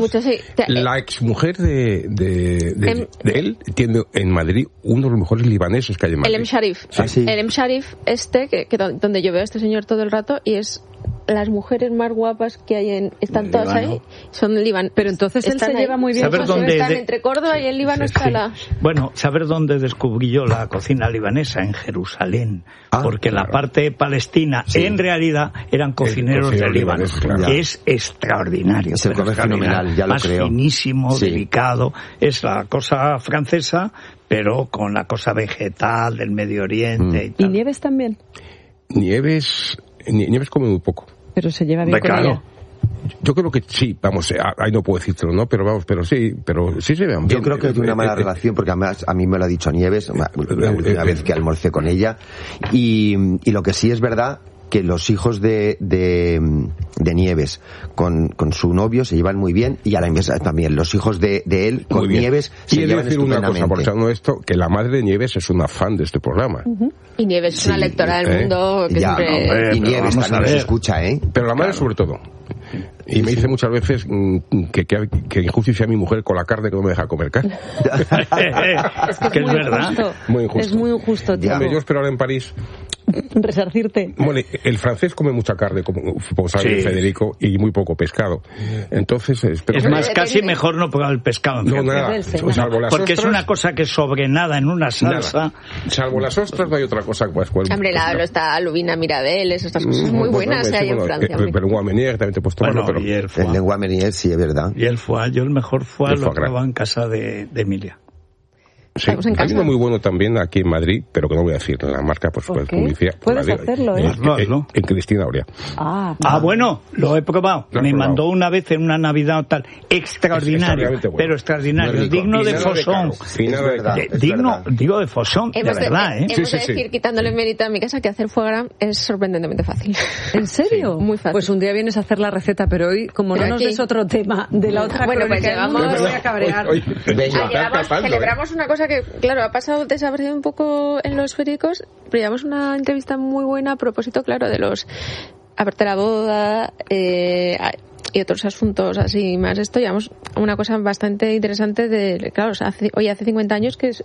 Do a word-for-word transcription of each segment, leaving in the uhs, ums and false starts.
mucho, sí. La exmujer de, de, de, em, de él tiene en Madrid uno de los mejores libaneses que hay en Madrid. El Em Sharif. Sí. Ah, sí. El Em Sharif este, que, que donde yo veo a este señor todo el rato, y es las mujeres más guapas que hay en... Están todas ahí, son del Líbano. Pero entonces él se ahí. lleva muy bien. ¿Saber dónde están de... entre Córdoba y el Líbano? Sí, está sí. la... Bueno, saber dónde descubrí yo la cocina libanesa, en Jerusalén. Ah, porque claro. la parte palestina, sí. en realidad, eran cocineros del Líbano. Claro. Es extraordinario. Es el fenomenal, ya lo Más creo. finísimo, sí. delicado. Es la cosa francesa, pero con la cosa vegetal del Medio Oriente mm. y tal. ¿Y Nieves también? Nieves... Nieves come muy poco. Pero se lleva bien claro. con ella. Yo creo que sí, vamos, ahí no puedo decírtelo, ¿no? Pero vamos, pero sí, pero sí se vean bien. Yo creo que tiene una mala eh, relación, porque además a mí me lo ha dicho Nieves, la última eh, vez que almorcé con ella, y, y lo que sí es verdad, que los hijos de, de, de Nieves con, con su novio se llevan muy bien, y a la inversa también, los hijos de, de él con Nieves se y llevan decir una cosa, estupendamente. aprovechando esto, que la madre de Nieves es una fan de este programa. Uh-huh. Y Nieves es sí, una lectora del eh, mundo que ya, siempre... No, hombre, y Nieves también nos escucha, ¿eh? Pero la madre claro. sobre todo. Y me dice muchas veces que, que, que injusticia a mi mujer con la carne que no me deja comer carne. Es que es, que muy es verdad. Injusto. Muy injusto. Es muy injusto, tío. Hombre, yo espero ahora en París resarcirte. Bueno, el francés come mucha carne, como, como sabe sí. Federico, y muy poco pescado. Entonces, espero es que... más, casi mejor no probar el pescado. En no, nada. Salvo las porque ostras, es una cosa que sobre nada en una salsa. Nada. Salvo las ostras, no hay otra cosa. Pues, pues, Hombre, la hablo está Lubina Mirabeles, estas cosas muy buenas que hay en Francia. El lengua menier también te he puesto bueno, pero... y el, el lengua menier sí es verdad. Y el foie, yo el mejor foie lo probaba en casa de, de Emilia. Sí, hay uno muy bueno también aquí en Madrid, pero que no voy a decir la marca, por supuesto, publicidad. Puedes Madrid, hacerlo, ¿eh? En, en, en Cristina Aurea. Ah, ah, bueno, lo he probado. Me probado. mandó una vez en una Navidad o tal. Extraordinario, es bueno. pero extraordinario. Digno de Fosón. Digno, digo, de Fosón, de verdad, de, ¿eh? Hemos sí, de sí, decir, sí. quitándole mérito a mi casa, que hacer foie gras es sorprendentemente fácil. ¿En serio? Sí, muy fácil. Pues un día vienes a hacer la receta, pero hoy, como pero no aquí... nos des otro tema de la otra bueno, pues llegamos, no me voy a cabrear. Hoy, hoy, Venga, ah, llevamos, tapando, celebramos eh. una cosa que, claro, ha pasado desaparecido un poco en los féricos, pero llevamos una entrevista muy buena a propósito, claro, de los aparte de la boda eh, y otros asuntos así más. Esto llevamos una cosa bastante interesante de, claro, o sea, hace, hoy hace cincuenta años que es,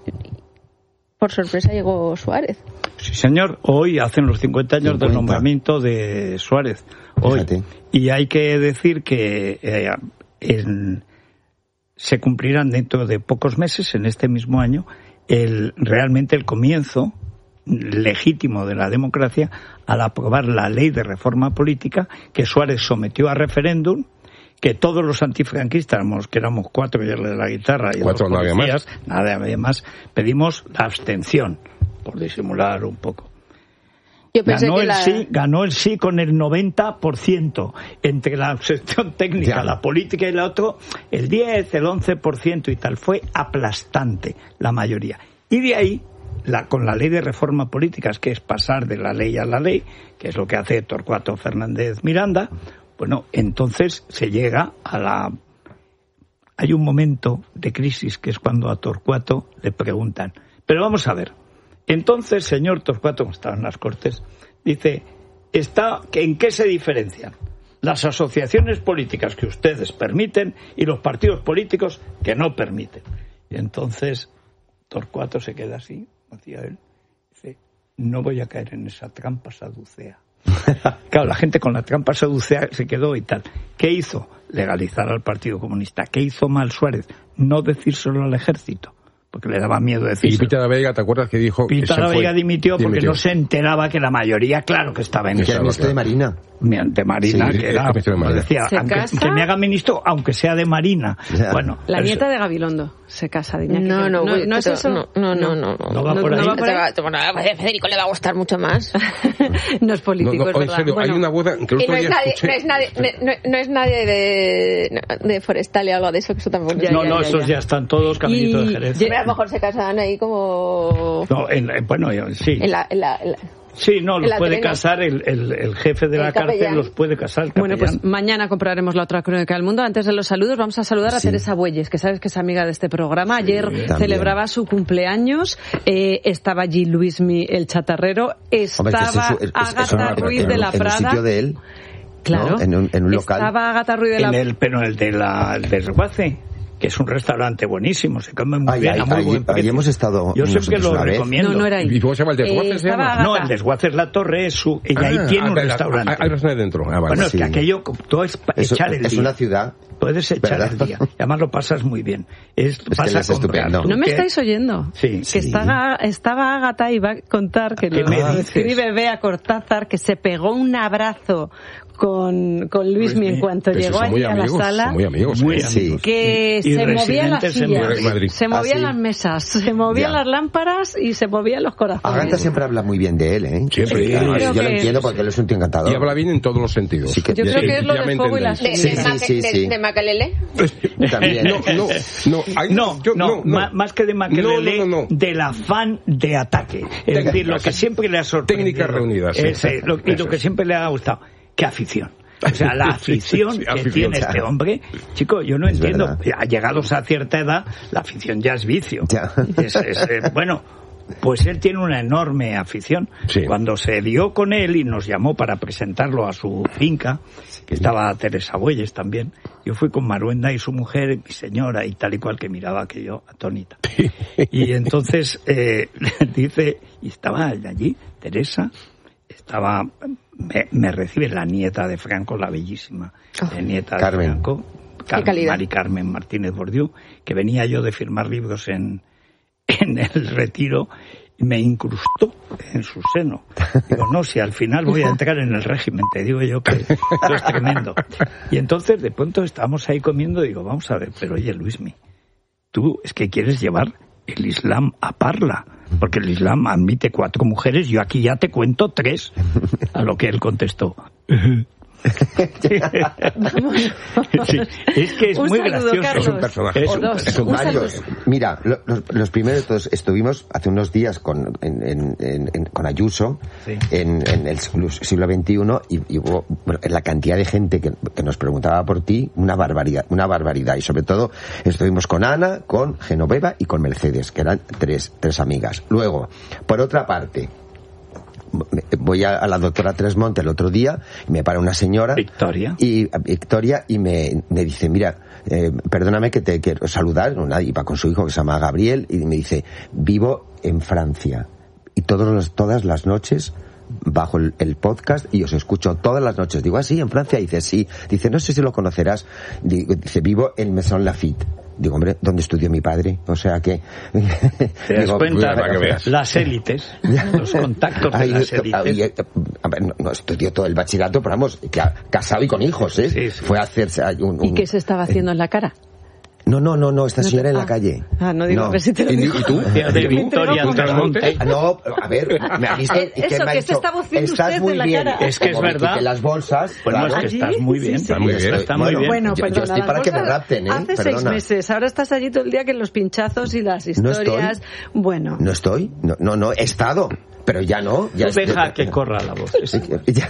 por sorpresa llegó Suárez. Sí, señor, hoy hacen los cincuenta años cincuenta del nombramiento de Suárez. Hoy. Fíjate. Y hay que decir que eh, en, se cumplirán dentro de pocos meses, en este mismo año, el realmente el comienzo legítimo de la democracia al aprobar la ley de reforma política que Suárez sometió a referéndum, que todos los antifranquistas, que éramos cuatro de la guitarra y cuatro, los policías, no había más. nada había más, pedimos la abstención, por disimular un poco. Yo pensé ganó, que el la... sí, ganó el sí con el noventa por ciento. Entre la sección técnica, ya. la política y la otra, el diez, el once por ciento y tal. Fue aplastante la mayoría. Y de ahí, la, con la ley de reforma política, que es pasar de la ley a la ley, que es lo que hace Torcuato Fernández Miranda, bueno, entonces se llega a la... Hay un momento de crisis que es cuando a Torcuato le preguntan, pero vamos a ver, entonces, señor Torcuato, como estaba en las Cortes, dice, está, ¿en qué se diferencian las asociaciones políticas que ustedes permiten y los partidos políticos que no permiten? Y entonces Torcuato se queda así, decía él, dice, no voy a caer en esa trampa saducea. Claro, la gente con la trampa saducea se quedó y tal. ¿Qué hizo? Legalizar al Partido Comunista. ¿Qué hizo mal Suárez? No decírselo al ejército, porque le daba miedo decir. Y Pita la Vega, ¿te acuerdas que dijo? Pita la Vega dimitió porque dimitió. no se enteraba que la mayoría, claro que estaba en eso. Que era ministro de Marina. De Marina, sí, que era, de Marina. Decía, aunque, que me haga ministro, aunque sea de Marina. Ya. Bueno, la nieta de Gabilondo se casa de Iñaki. No, no, no, no, no es eso. No, no, no, no. No va por ahí. No va por ahí. Bueno, a Federico le va a gustar mucho más. No es político, no, no, es verdad. En serio, bueno. hay una boda que el otro no día es nadie, escuché... no es nadie, no, no es nadie de, de Forestal y algo de eso, que eso tampoco. Ya, no, ya, no, ya, esos ya. ya están todos caminitos de Jerez. Y a lo mejor se casan ahí como... No, en, bueno, sí. En la... En la, en la... Sí, no, los puede casar el, el, el jefe de el la capellán. Cárcel, los puede casar el Bueno, pues mañana compraremos la otra crónica del mundo. Antes de los saludos, vamos a saludar a sí. Teresa Bueyes, que sabes que es amiga de este programa. Ayer sí, celebraba su cumpleaños, eh, estaba allí Luismi el chatarrero, estaba Hombre, este es su, es, Agatha es Ruiz de la en Prada. El sitio de él. Claro. ¿no? En un, en un local. Estaba Ágata Ruiz de la... En el, pero el de la, el desguace, que es un restaurante buenísimo, se come muy ay, bien, ay, a muy ay, buen precio. ahí hemos estado. Yo siempre lo recomiendo. No, no era ahí. ¿Y cómo se llama el desguace? Eh, se llama? estaba No, el desguace es la torre, es su, ella Ah, ahí tiene ah, un la- restaurante. Hay restaurante dentro. Ah, vale. Bueno, es sí. que aquello todo es pa- Eso, echar el es día. una ciudad. Puedes echar ¿verdad? el día. Y además lo pasas muy bien. Es, que vas él a es comprar. estupendo. ¿Tú No me qué? estáis oyendo. Sí. Que Sí. estaba, estaba Ágata y va a contar que ¿Qué lo me dices? escribe Bea Cortázar, que se pegó un abrazo con, con Luismi en cuanto Pero llegó son muy allí a la amigos, sala. son muy amigos. Muy ¿eh? Sí. amigos. Que Y se movían las residentes en sillas, Madrid. se movían Ah, sí. las mesas, se movían Ya. las lámparas y se movían los corazones. Agata siempre habla muy bien de él, ¿eh? Siempre. Sí, Yo yo creo lo que- entiendo porque él es un tío encantador. Y habla bien en todos los sentidos. Sí que- Yo Sí, creo que es lo ya del me fuego y las De, entendéis. de, Sí, Maca- sí, de- sí. de Makelele. También. No, no, no. ahí- No, yo- no, ma- más que de Makelele, No, no, no, no. del afán de ataque. Es Técnicas. decir, lo que siempre le ha sorprendido. Técnicas reunidas, sí. Ese, lo- y Eso lo que es. siempre le ha gustado. ¡Qué afición! O sea, la Sí, sí, afición sí, que afición, tiene claro. este hombre, chico, yo no Es entiendo. verdad. Llegados a cierta edad, la afición ya es vicio. Ya. Es- es, eh, bueno, pues él tiene una enorme afición. Sí. Cuando se dio con él y nos llamó para presentarlo a su finca, que estaba Teresa Bueyes también, yo fui con Maruenda y su mujer, mi señora, y tal y cual, que miraba aquello atónita. Y entonces eh, dice, y estaba allí, Teresa, estaba, me, me recibe la nieta de Franco, la bellísima la nieta de Carmen. Franco, Qué calidad. Mari Carmen Martínez Bordiú, que venía yo de firmar libros en, en el Retiro y me incrustó en su seno. Digo, no, si al final voy a entrar en el régimen, te digo yo que esto es tremendo. Y entonces de pronto estábamos ahí comiendo, digo, vamos a ver, pero oye, Luismi, tú es que quieres llevar el Islam a Parla, porque el Islam admite cuatro mujeres, yo aquí ya te cuento tres. A lo que él contestó. Sí, es que es Un muy saludo, gracioso. Carlos. Es un personaje. Es O un dos. personaje. Un Varios. saludo. Mira, lo- los, los primeros todos estuvimos hace unos días con, en, en- en- en- con Ayuso Sí. en, en el siglo siglo veintiuno y, y hubo bueno, la cantidad de gente que, que nos preguntaba por ti, una barbaridad, una barbaridad. Y sobre todo estuvimos con Ana, con Genoveva y con Mercedes, que eran tres, tres amigas. Luego, por otra parte, voy a, a la doctora Tresmonte el otro día y me para una señora Victoria. y Victoria y me, me dice, mira, eh, perdóname que te quiero saludar, una iba con su hijo que se llama Gabriel y me dice, vivo en Francia y todos los, todas las noches bajo el, el podcast y os escucho todas las noches. Digo, ah, sí, en Francia. Dice, sí. Dice, no sé si lo conocerás. Digo, dice, vivo en Maison Lafitte. Digo, hombre, ¿dónde estudió mi padre? O sea que... ¿Te das Digo, cuenta? para que veas. Las élites, los contactos de Ay, las a- élites. a ver, no, no estudió todo el bachillerato, pero vamos, que ha- casado y con hijos, ¿eh? Sí, sí. Fue a hacerse un, un- ¿Y qué se estaba haciendo en la cara? No, no, no, no, esta No te- señora en la ah. calle. Ah, no digo, a ver si te lo ¿Y, digo. y tú? De ¿Y tú? Victoria Te Tresmonte. Eh, no, a ver, me ha visto y Eso, me ha que se dicho, estaba haciendo estás usted muy en la bien. cara. Es que es Como me verdad. quité las bolsas, Bueno, claro. es que estás muy bien. Sí, sí. Está muy bien. Está muy Bueno, bien. Bueno, Yo- yo perdona, estoy las para que me bolsas rapten, ¿eh? Hace seis Perdona. meses, ahora estás allí todo el día que los pinchazos y las No estoy. historias. Bueno, No estoy, no, no, no, he estado, pero ya no. Ya Tú deja estoy- que corra la voz. Sí, ya-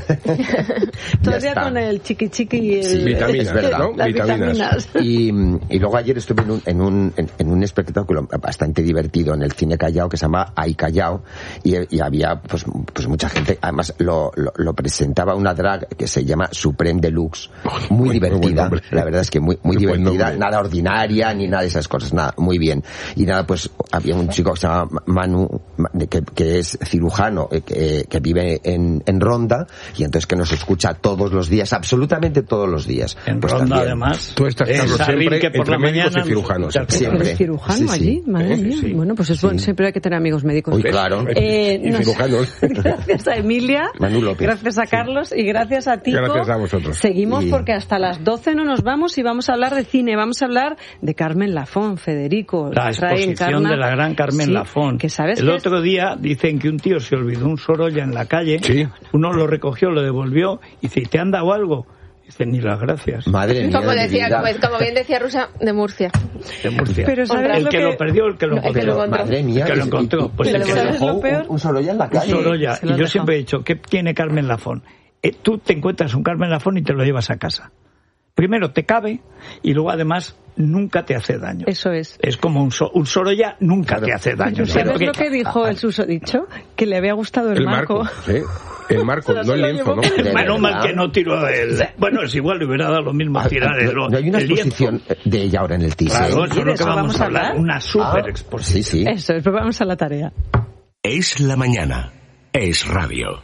todo ya el día está. con el chiqui chiqui y el, Sí, vitaminas, es verdad. ¿no? las Vitaminas. vitaminas. Y, y luego ayer estuve en un, en un, en, en un espectáculo bastante divertido en el Cine Callao que se llama Ay Callao y, y había pues, pues mucha gente, además lo, lo, lo presentaba una drag que se llama Supreme Deluxe, muy Muy- muy buen divertida, nombre. la verdad es que muy, muy Muy buen divertida, nombre. nada ordinaria ni nada de esas cosas, nada, muy bien. Y nada, pues había un chico que se llama Manu, que, que es cirujano, eh, que, que vive en, en Ronda y entonces que nos escucha todos los días, absolutamente todos los días. En Pues Ronda, también. además. Tú estás, es Carlos, alguien siempre que por entre la médicos mañana y cirujanos. nos escucha. Siempre. ¿Eres cirujano Sí, sí. allí? Madre Sí, mía. sí. Bueno, pues es bueno, siempre hay que tener amigos médicos. Uy, claro. Eh, Y nos- cirujanos. Gracias a Emilia, Manu López. gracias a Carlos y gracias a Tico. Gracias a vosotros. Seguimos Y- porque hasta las doce no nos vamos y vamos a hablar de cine. Vamos a hablar de Carmen Lafón, Federico. La trae, exposición encarna- de la gran Carmen Sí, Lafón. Que sabes El que otro día dicen que un tío se olvidó un Sorolla en la calle. Sí. Uno lo recogió, lo devolvió y dice, ¿te han dado algo? Dice, ni las gracias. Madre mía. Como de mi decía, vida. como, como bien decía Rusa, de Murcia. De Murcia. Pero ¿sabes el lo que, que- lo perdió, el que lo No, el que encontró. lo encontró. Madre mía. El que lo y- encontró. y- Pues y el se que ¿sabes dejó lo un- peor? Un Sorolla en la Un calle. Sorolla. Se Y lo yo dejó. siempre he dicho, ¿qué tiene Carmen Lafón? Eh, tú te encuentras un Carmen Lafón y te lo llevas a casa. Primero te cabe y luego además nunca te hace daño. Eso es. Es como un, so- un Sorolla nunca Claro. te hace daño. ¿Sabes Siempre- lo que dijo el susodicho? Que le había gustado el, El marco. marco. Sí. El marco, no el lienzo, ¿no? Bueno, mal que no tiró el... Bueno, es igual, le hubiera dado lo mismo tirar el lienzo. ¿No hay una exposición de ella ahora en el T I S? Claro, eso es lo que vamos a hablar. Una super exposición. Sí, sí. Eso, después vamos a la tarea. Es la mañana. Es radio.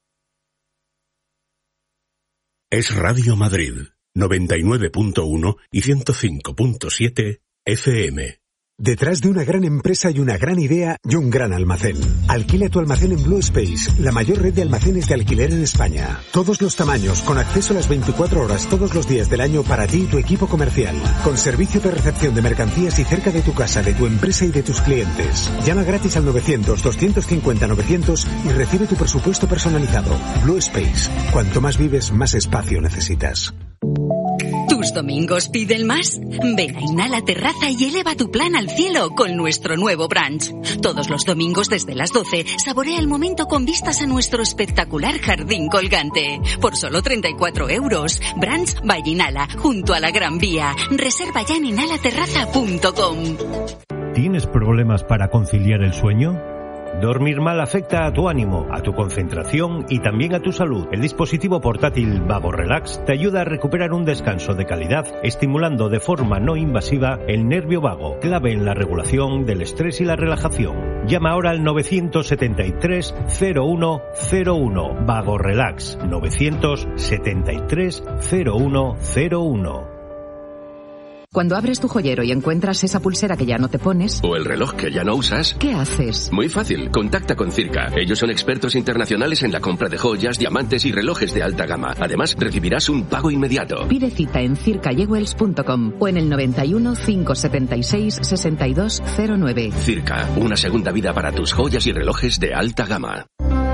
Es Radio Madrid, noventa y nueve punto uno y ciento cinco punto siete F M. Detrás de una gran empresa hay una gran idea y un gran almacén. Alquila tu almacén en Blue Space, la mayor red de almacenes de alquiler en España. Todos los tamaños, con acceso a las veinticuatro horas todos los días del año para ti y tu equipo comercial. Con servicio de recepción de mercancías y cerca de tu casa, de tu empresa y de tus clientes. Llama gratis al novecientos, doscientos cincuenta, novecientos y recibe tu presupuesto personalizado. Blue Space. Cuanto más vives, más espacio necesitas. ¿Tus domingos piden más? Ven a Inhala Terraza y eleva tu plan al cielo con nuestro nuevo brunch. Todos los domingos desde las doce, saborea el momento con vistas a nuestro espectacular jardín colgante. Por solo treinta y cuatro euros. Brunch by Inhala, junto a la Gran Vía. Reserva ya en inhala terraza punto com. ¿Tienes problemas para conciliar el sueño? Dormir mal afecta a tu ánimo, a tu concentración y también a tu salud. El dispositivo portátil Vago Relax te ayuda a recuperar un descanso de calidad, estimulando de forma no invasiva el nervio vago, clave en la regulación del estrés y la relajación. Llama ahora al novecientos setenta y tres, cero uno cero uno. Vago Relax, novecientos setenta y tres, cero uno cero uno. Cuando abres tu joyero y encuentras esa pulsera que ya no te pones... o el reloj que ya no usas... ¿qué haces? Muy fácil, contacta con Circa. Ellos son expertos internacionales en la compra de joyas, diamantes y relojes de alta gama. Además, recibirás un pago inmediato. Pide cita en circa jewels punto com o en el noventa y uno, cinco setenta y seis, sesenta y dos cero nueve. Circa, una segunda vida para tus joyas y relojes de alta gama.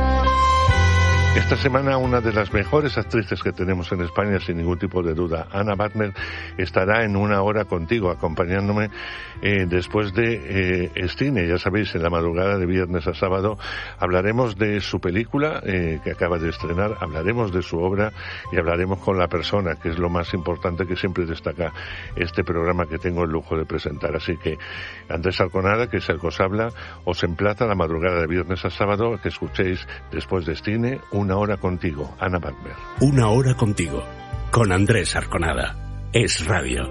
Esta semana una de las mejores actrices que tenemos en España, sin ningún tipo de duda, Anna Butner, estará en Una Hora Contigo, acompañándome eh, después de eh, Estine. Ya sabéis, en la madrugada de viernes a sábado hablaremos de su película eh, que acaba de estrenar, hablaremos de su obra y hablaremos con la persona, que es lo más importante que siempre destaca este programa que tengo el lujo de presentar. Así que Andrés Arconada, que es el que os habla, os emplaza la madrugada de viernes a sábado que escuchéis después de Estine Una Hora Contigo, Anna Butler. Una Hora Contigo, con Andrés Arconada. Es radio.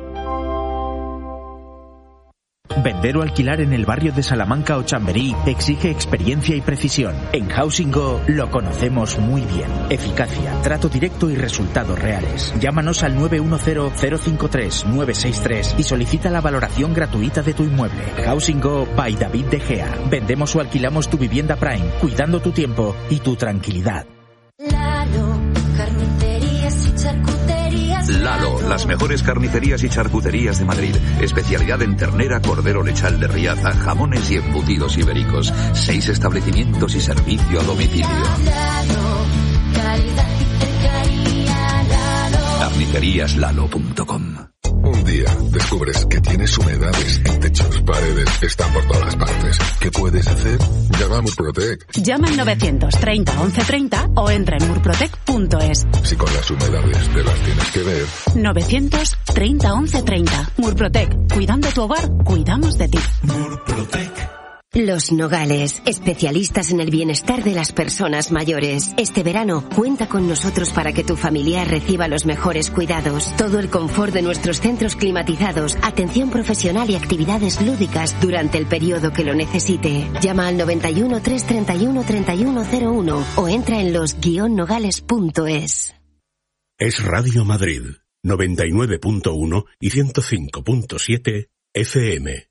Vender o alquilar en el barrio de Salamanca o Chamberí exige experiencia y precisión. En Housing Go lo conocemos muy bien. Eficacia, trato directo y resultados reales. Llámanos al nueve uno cero, cero cinco tres, nueve seis tres y solicita la valoración gratuita de tu inmueble. Housing Go by David De Gea. Vendemos o alquilamos tu vivienda Prime, cuidando tu tiempo y tu tranquilidad. Lalo, carnicerías y charcuterías. Lalo, las mejores carnicerías y charcuterías de Madrid. Especialidad en ternera, cordero lechal de Riaza, jamones y embutidos ibéricos. Seis establecimientos y servicio a domicilio. Lalo, calidad y cercanía. Lalo. carnicerías lalo punto com. Un día descubres que tienes humedades en techos, paredes, están por todas partes. ¿Qué puedes hacer? Llama a Murprotec. Llama al novecientos treinta, once treinta o entra en murprotec punto es. Si con las humedades te las tienes que ver. novecientos treinta, once treinta. Murprotec. Cuidando tu hogar, cuidamos de ti. Murprotec. Los Nogales, especialistas en el bienestar de las personas mayores. Este verano, cuenta con nosotros para que tu familiar reciba los mejores cuidados. Todo el confort de nuestros centros climatizados, atención profesional y actividades lúdicas durante el periodo que lo necesite. Llama al noventa y uno, trescientos treinta y uno, treinta y uno cero uno o entra en los guion nogales punto es. Es Radio Madrid, noventa y nueve punto uno y ciento cinco punto siete F M.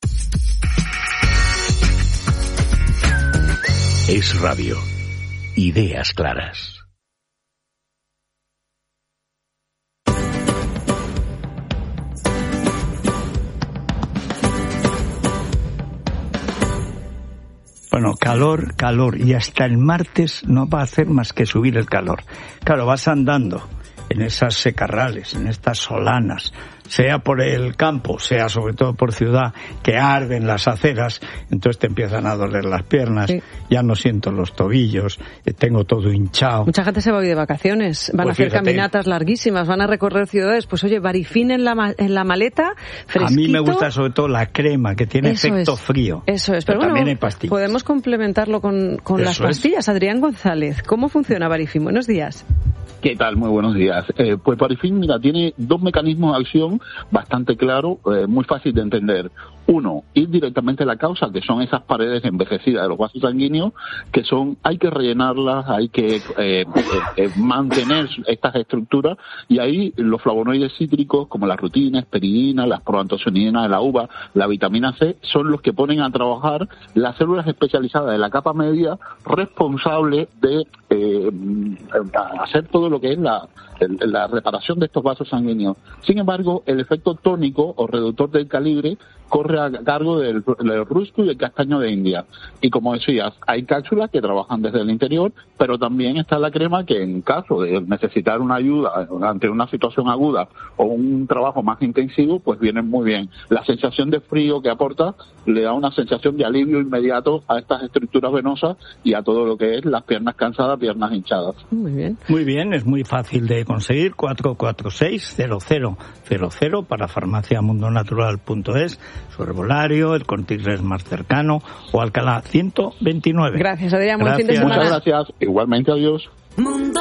Es radio. Ideas claras. Bueno, calor, calor, y hasta el martes no va a hacer más que subir el calor. Claro, vas andando en esas secarrales, en estas solanas, sea por el campo, sea sobre todo por ciudad, que arden las aceras, entonces te empiezan a doler las piernas, sí. Ya no siento los tobillos, tengo todo hinchado. Mucha gente se va hoy de vacaciones, van pues a hacer fíjate, caminatas larguísimas, van a recorrer ciudades, pues oye, Barifin en la, en la maleta, fresquito. A mí me gusta sobre todo la crema, que tiene eso efecto es, frío. Eso es, pero, pero bueno, también hay pastillas. Podemos complementarlo con, con las pastillas. Es. Adrián González, ¿cómo funciona Barifin? Buenos días. ¿Qué tal? Muy buenos días. Eh, pues Barifin, mira, tiene dos mecanismos de acción bastante claros, eh, muy fácil de entender. Uno, ir directamente a la causa, que son esas paredes envejecidas de los vasos sanguíneos, que son, hay que rellenarlas, hay que eh, eh, mantener estas estructuras, y ahí los flavonoides cítricos, como la rutina, esperidina, las proantocianinas de la uva, la vitamina C, son los que ponen a trabajar las células especializadas de la capa media, responsables de eh, hacer todo lo que es la, la reparación de estos vasos sanguíneos. Sin embargo, el efecto tónico o reductor del calibre corre a cargo del, del rusco y el castaño de India. Y como decías, hay cápsulas que trabajan desde el interior, pero también está la crema que en caso de necesitar una ayuda ante una situación aguda o un trabajo más intensivo, pues viene muy bien. La sensación de frío que aporta le da una sensación de alivio inmediato a estas estructuras venosas y a todo lo que es las piernas cansadas, piernas hinchadas. Muy bien. Muy bien, es muy fácil de conseguir. Cuatro cuatro seis cero cero cero cero para farmacia mundo natural punto es, su herbolario, el Corte Inglés más cercano o Alcalá ciento veintinueve. Gracias, Adrián. Buen fin de semana. Muchas gracias. Igualmente, adiós. Mundo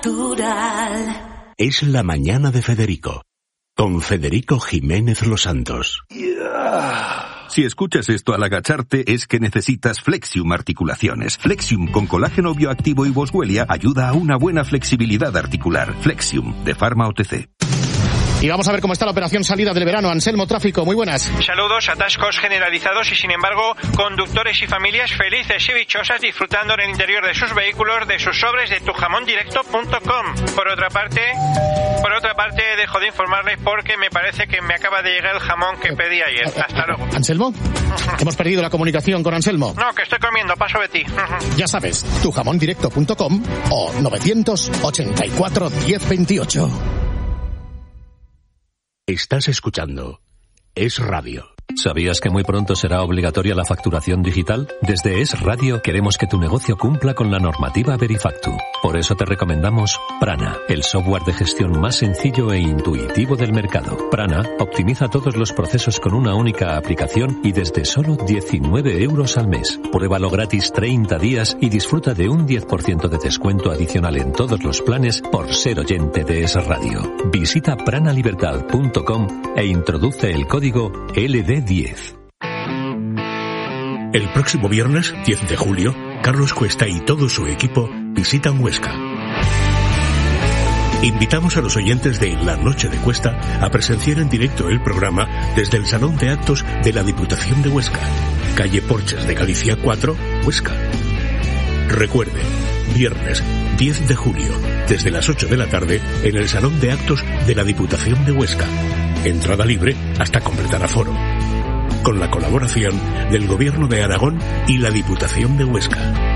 Natural. Es la mañana de Federico, con Federico Jiménez Los Santos. Yeah. Si escuchas esto al agacharte es que necesitas Flexium Articulaciones. Flexium con colágeno bioactivo y boswellia ayuda a una buena flexibilidad articular. Flexium, de Pharma O T C. Y vamos a ver cómo está la operación salida del verano. Anselmo Tráfico, muy buenas. Saludos, atascos generalizados y sin embargo conductores y familias felices y dichosas disfrutando en el interior de sus vehículos de sus sobres de tu jamón directo punto com. Por otra parte, por otra parte dejo de informarles porque me parece que me acaba de llegar el jamón que pedí ayer. Hasta luego. ¿Anselmo? Hemos perdido la comunicación con Anselmo. No, que estoy comiendo, paso de ti. Ya sabes, tu jamón directo punto com o novecientos ochenta y cuatro diez veintiocho. Estás escuchando Es Radio. ¿Sabías que muy pronto será obligatoria la facturación digital? Desde Es Radio queremos que tu negocio cumpla con la normativa Verifactu. Por eso te recomendamos Prana, el software de gestión más sencillo e intuitivo del mercado. Prana optimiza todos los procesos con una única aplicación y desde solo diecinueve euros al mes. Pruébalo gratis treinta días y disfruta de un diez por ciento de descuento adicional en todos los planes por ser oyente de Es Radio. Visita pranalibertad punto com e introduce el código L D diez. El próximo viernes, diez de julio, Carlos Cuesta y todo su equipo visitan Huesca. Invitamos a los oyentes de La Noche de Cuesta a presenciar en directo el programa desde el Salón de Actos de la Diputación de Huesca, calle Porches de Galicia cuatro, Huesca. Recuerde, viernes diez de julio, desde las ocho de la tarde, en el Salón de Actos de la Diputación de Huesca. Entrada libre hasta completar aforo. Con la colaboración del Gobierno de Aragón y la Diputación de Huesca.